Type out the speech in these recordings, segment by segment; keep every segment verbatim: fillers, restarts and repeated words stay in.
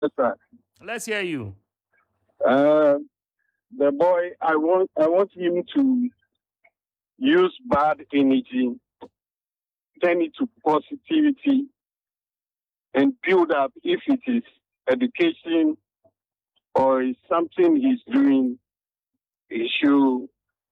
sir. Let's hear you. Uh, the boy, I want, I want him to use bad energy, turn it to positivity, and build up. If it is education or is something he's doing, he should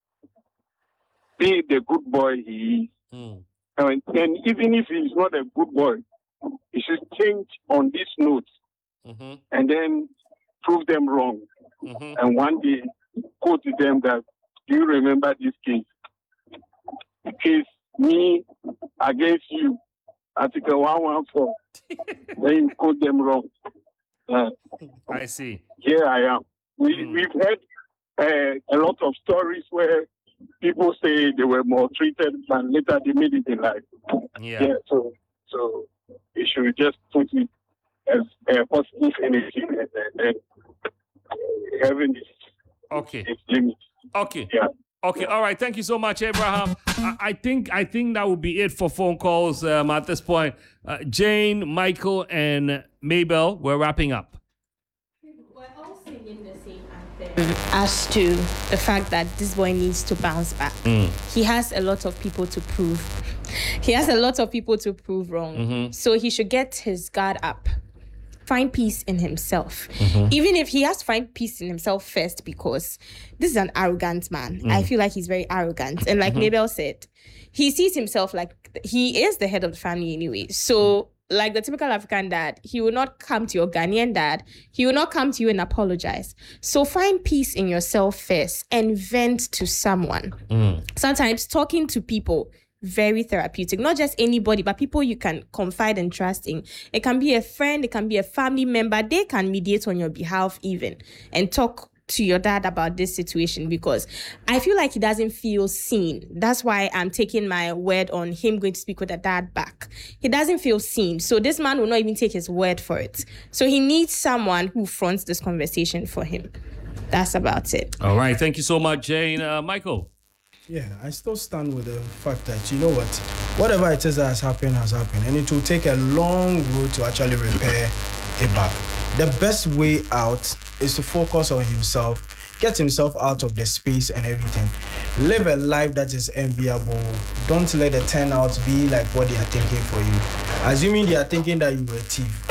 be the good boy he is. Mm. And, and even if he's not a good boy, he should change on this note Mm-hmm. and then prove them wrong. Mm-hmm. And one day quote to them that, do you remember this case? The case me against you, Article one fourteen. Then you quote them wrong. Uh, I see. Here I am. We, Mm. We've heard uh, a lot of stories where people say they were maltreated and later they made it in life. Yeah. Yeah, so so you should just put it as a positive energy, and then heaven is Okay. its limit. Okay. Yeah. Okay. All right. Thank you so much, Abraham. I, I think I think that would be it for phone calls um, at this point. Uh, Jane, Michael, and Mabel, we're wrapping up. We're all singing the same anthem as to the fact that this boy needs to bounce back. He has a lot of people to prove. He has a lot of people to prove wrong. So he should get his guard up. Find peace in himself. Even if he has to find peace in himself first, because this is an arrogant man. I feel like he's very arrogant. And like Mabel said, he sees himself like he is the head of the family anyway. So like the typical African dad, he will not come to your Ghanaian dad. He will not come to you and apologize. So find peace in yourself first and vent to someone. Sometimes talking to people, very therapeutic. Not just anybody, but people you can confide and trust in. It can be a friend, it can be a family member. They can mediate on your behalf even and talk to your dad about this situation, because I feel like he doesn't feel seen. That's why I'm taking my word on him going to speak with the dad back. He doesn't feel seen. So this man will not even take his word for it. So he needs someone who fronts this conversation for him. That's about it. All right. Thank you so much, Jane. Uh, Michael. Yeah, I still stand with the fact that, you know what, whatever it is that has happened has happened, and it will take a long road to actually repair it back. The best way out is to focus on himself, get himself out of the space and everything. Live a life that is enviable. Don't let the turnout be like what they are thinking for you. Assuming they are thinking that you were a thief,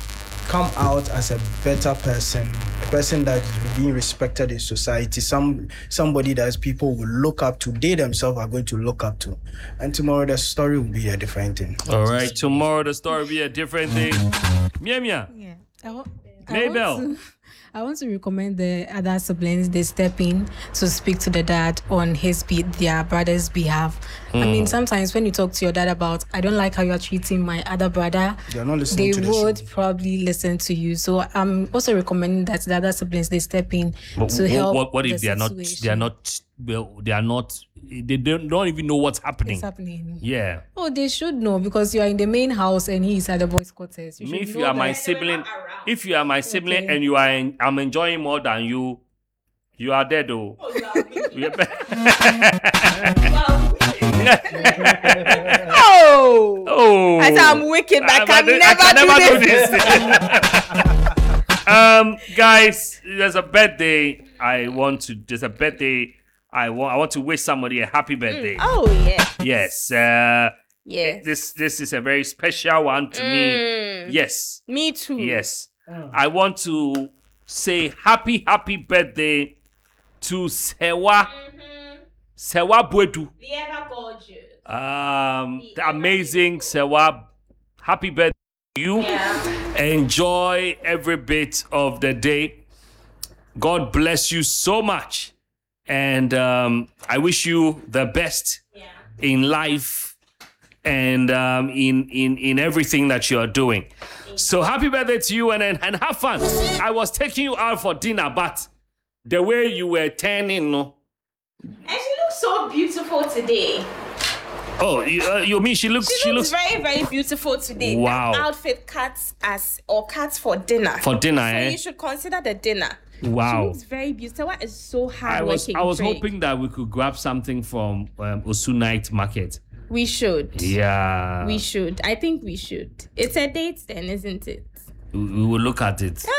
come out as a better person, a person that is being respected in society, some somebody that people will look up to, they themselves are going to look up to. And tomorrow the story will be a different thing. All right. Tomorrow the story will be a different thing. Mia Mia. Yeah. I wa- I Mabel. want to- I want to recommend the other siblings, they step in to speak to the dad on his be- their brother's behalf. I mean, sometimes when you talk to your dad about, I don't like how you are treating my other brother, They're not listening they to the would show. probably listen to you. So I'm also recommending that the other siblings, they step in But to what, help. what, what if the they are not? situation. They are not. Well, they are not. They don't, don't even know what's happening. What's happening? Yeah. Oh, they should know, because you are in the main house and he is at the boys' quarters. You Me, should if know you are my that. sibling, if you are my sibling Okay. and you are, in, I'm enjoying more than you, you are dead though. You Oh! oh, I said I'm wicked, but I can do- never, can never do this. this. um, guys, there's a birthday. I want to. There's a birthday. I want. I want to wish somebody a happy birthday. Oh, yeah. Yes. Uh, Yes. this this is a very special one to me. Yes. Me too. Yes. I want to say happy, happy birthday to Sewa. Sewa Bwedu. The ever gorgeous. Um, the amazing Sewa. Happy birthday to you. Yeah. Enjoy every bit of the day. God bless you so much. And um, I wish you the best Yeah. in life and um, in, in, in everything that you are doing. So happy birthday to you and, and, and have fun. I was taking you out for dinner, but the way you were turning, no. And she looks so beautiful today. Oh, you, uh, you mean she looks, She, she looks, looks very, very beautiful today. Wow. That outfit cuts as or cuts for dinner. for dinner, So eh? you should consider the dinner. She Wow. looks very beautiful. What is so I was hardworking? I was Drake. hoping that we could grab something from um, Osu Night Market. We should. Yeah. We should. I think we should. It's a date then, isn't it? we we will look at it.